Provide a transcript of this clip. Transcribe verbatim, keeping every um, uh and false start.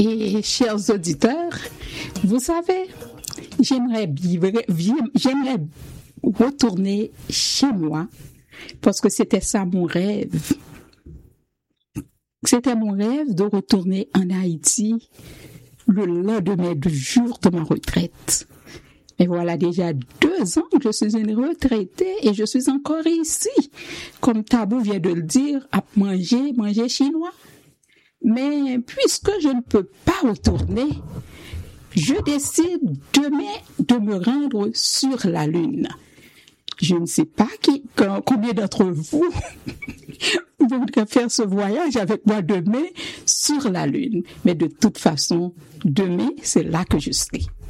Et chers auditeurs, vous savez, j'aimerais vivre, j'aimerais retourner chez moi parce que c'était ça mon rêve. C'était mon rêve de retourner en Haïti le lendemain du jour de ma retraite. Et voilà déjà deux ans que je suis une retraitée et je suis encore ici, comme Tabou vient de le dire, à manger, manger chinois. Mais puisque je ne peux pas retourner, je décide demain de me rendre sur la Lune. Je ne sais pas qui, combien d'entre vous voudraient faire ce voyage avec moi demain sur la Lune. Mais de toute façon, demain, c'est là que je serai.